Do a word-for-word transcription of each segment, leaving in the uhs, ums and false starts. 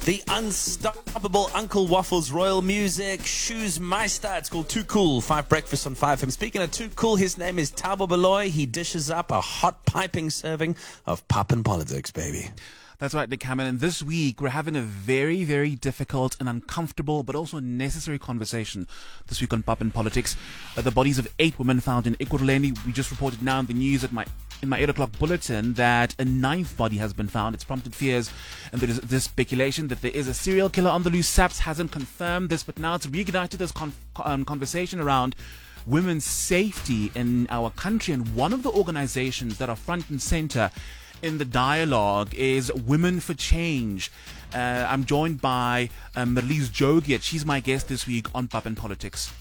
The unstoppable Uncle Waffles Royal Music Shoes Meister. It's called Too Cool. Five Breakfast on five. I'm speaking of Too Cool. His name is Thabo Baloyi. He dishes up a hot piping serving of pop and politics, baby. That's right, Nick Hammond. And this week, we're having a very, very difficult and uncomfortable, but also necessary conversation this week on Pop and Politics. Uh, the bodies of eight women found in Ekurhuleni. We just reported now in the news at my in my eight o'clock bulletin that a ninth body has been found. It's prompted fears, and there is this speculation that there is a serial killer on the loose. SAPS hasn't confirmed this, but now it's reignited this con- um, conversation around women's safety in our country. And one of the organizations that are front and center in the dialogue is Women for Change. Uh, I'm joined by um, Marlize Jogiet. She's my guest this week on Pop and Politics.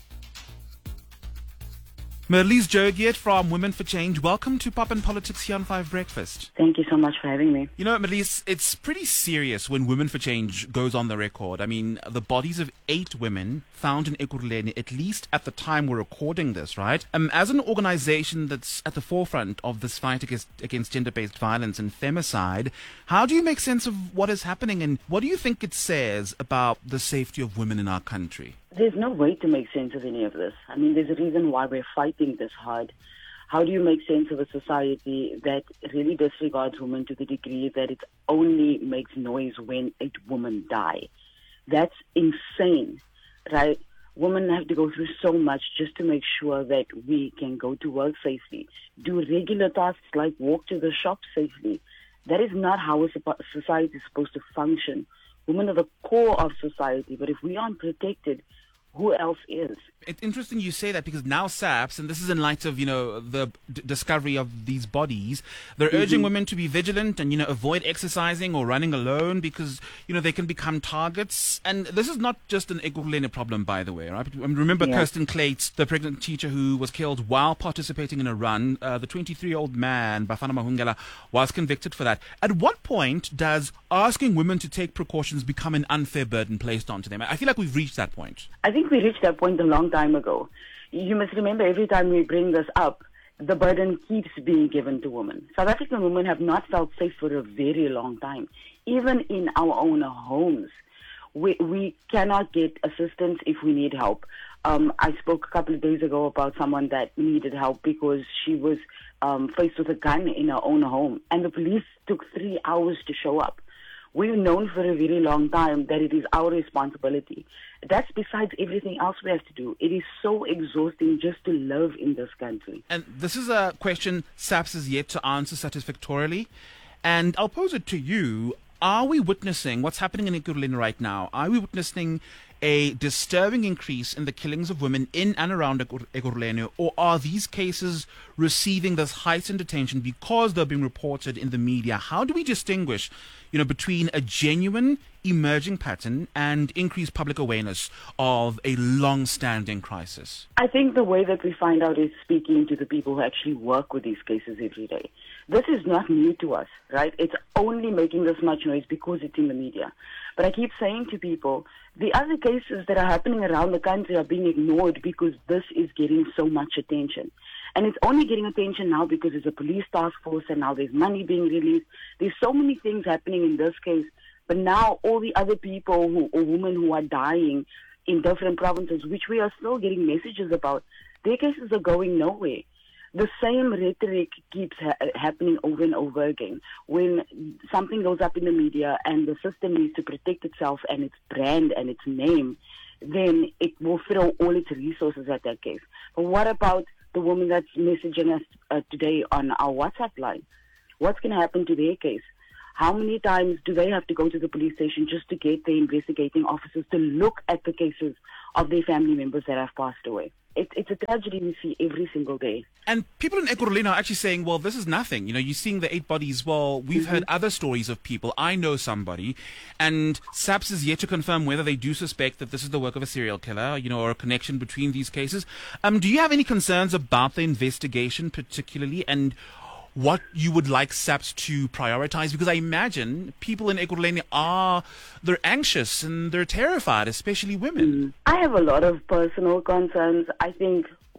Marlize Jogiet from Women for Change. Welcome to Pop and Politics here on Five Breakfast. Thank you so much for having me. You know, Marlize, it's pretty serious when Women for Change goes on the record. I mean, the bodies of eight women found in Ekurhuleni, at least at the time we're recording this, right? Um, as an organization that's at the forefront of this fight against, against gender-based violence and femicide, how do you make sense of what is happening, and what do you think it says about the safety of women in our country? There's no way to make sense of any of this. I mean, there's a reason why we're fighting this hard. How do you make sense of a society that really disregards women to the degree that it only makes noise when eight women die? That's insane, right? Women have to go through so much just to make sure that we can go to work safely, do regular tasks like walk to the shop safely. That is not how a society is supposed to function. Women are the core of society, but if we aren't protected, who else is? It's interesting you say that, because now SAPS, and this is in light of, you know, the d- discovery of these bodies, they're mm-hmm. urging women to be vigilant and, you know, avoid exercising or running alone because, you know, they can become targets. And this is not just an Ekurhuleni problem, by the way, right? Remember yeah. Kirsten Clates, the pregnant teacher who was killed while participating in a run. Uh, the twenty-three-year-old man, Bafana Mahungela, was convicted for that. At what point does asking women to take precautions become an unfair burden placed onto them? I feel like we've reached that point. I think we reached that point a long time ago. You must remember, every time we bring this up, the burden keeps being given to women. South African women have not felt safe for a very long time. Even in our own homes, we we cannot get assistance if we need help. Um, I spoke a couple of days ago about someone that needed help because she was um, faced with a gun in her own home, and the police took three hours to show up. We've known for a very long time that it is our responsibility. That's besides everything else we have to do. It is so exhausting just to live in this country. And this is a question SAPS is yet to answer satisfactorily. And I'll pose it to you. Are we witnessing what's happening in Ekurhuleni right now? Are we witnessing a disturbing increase in the killings of women in and around Ekurhuleni, or are these cases receiving this heightened attention because they're being reported in the media? How do we distinguish, you know, between a genuine emerging pattern and increased public awareness of a long-standing crisis? I think the way that we find out is speaking to the people who actually work with these cases every day. This is not new to us, right? It's only making this much noise because it's in the media. But I keep saying to people, the other cases that are happening around the country are being ignored because this is getting so much attention. And it's only getting attention now because there's a police task force and now there's money being released. There's so many things happening in this case. But now all the other people who, or women who are dying in different provinces, which we are still getting messages about, their cases are going nowhere. The same rhetoric keeps ha- happening over and over again. When something goes up in the media and the system needs to protect itself and its brand and its name, then it will throw all its resources at that case. But what about the woman that's messaging us uh, today on our WhatsApp line? What's going to happen to their case? How many times do they have to go to the police station just to get the investigating officers to look at the cases of their family members that have passed away? It, it's a tragedy we see every single day. And people in Ekurhuleni are actually saying, well, this is nothing. You know, you're seeing the eight bodies. Well, we've mm-hmm. heard other stories of people. I know somebody. And SAPS is yet to confirm whether they do suspect that this is the work of a serial killer, you know, or a connection between these cases. Um, do you have any concerns about the investigation particularly, and what you would like SAPS to prioritize? Because I imagine people in Ekurhuleni are, they're anxious and they're terrified, especially women. I have a lot of personal concerns. I think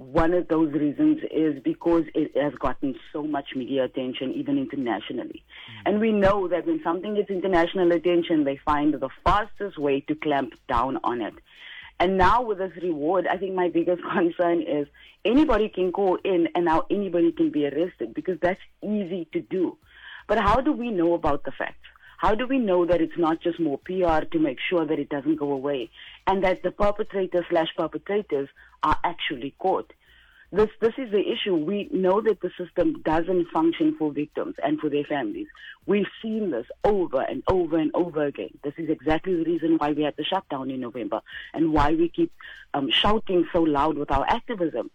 one of those reasons is because it has gotten so much media attention, even internationally. Mm. And we know that when something gets international attention, they find the fastest way to clamp down on it. And now with this reward, I think my biggest concern is anybody can call in and now anybody can be arrested because that's easy to do. But how do we know about the facts? How do we know that it's not just more P R to make sure that it doesn't go away and that the perpetrators slash perpetrators are actually caught? This this is the issue. We know that the system doesn't function for victims and for their families. We've seen this over and over and over again. This is exactly the reason why we had the shutdown in November and why we keep um, shouting so loud with our activism.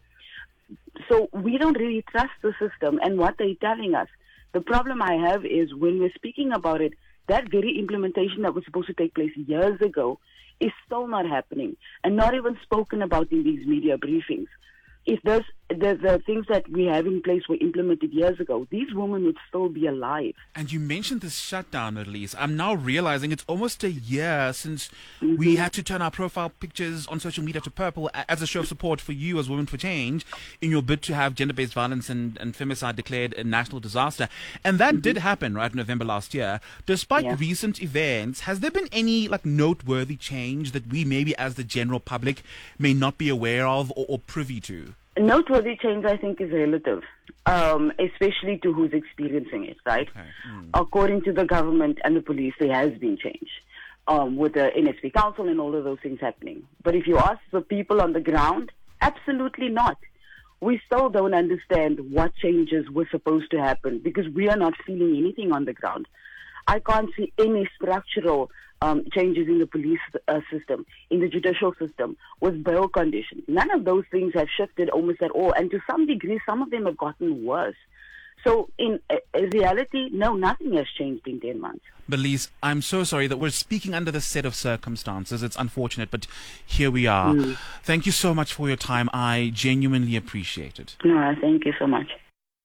So we don't really trust the system and what they're telling us. The problem I have is when we're speaking about it, that very implementation that was supposed to take place years ago is still not happening and not even spoken about in these media briefings. If those, the, the things that we have in place were implemented years ago, these women would still be alive. And you mentioned this shutdown, Elise. I'm now realizing it's almost a year since mm-hmm. we had to turn our profile pictures on social media to purple as a show of support for you as Women for Change in your bid to have gender-based violence and, and femicide declared a national disaster. And that mm-hmm. did happen, right, in November last year. Despite yeah. recent events, has there been any like noteworthy change that we maybe as the general public may not be aware of or, or privy to? Noteworthy change, I think, is relative, um, especially to who's experiencing it, right? Okay. Mm. According to the government and the police, there has been change um, with the N S P Council and all of those things happening. But if you ask the people on the ground, absolutely not. We still don't understand what changes were supposed to happen because we are not feeling anything on the ground. I can't see any structural um, changes in the police uh, system, in the judicial system, with bail conditions. None of those things have shifted almost at all. And to some degree, some of them have gotten worse. So in uh, reality, no, nothing has changed in ten months. Belize, I'm so sorry that we're speaking under this set of circumstances. It's unfortunate, but here we are. Mm. Thank you so much for your time. I genuinely appreciate it. No, thank you so much.